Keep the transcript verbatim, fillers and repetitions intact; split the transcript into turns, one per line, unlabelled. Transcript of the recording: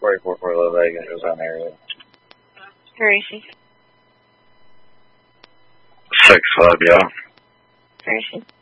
four eight four four, Low Vegas, goes on area.
Where is she?
six five, yeah.
Where is she?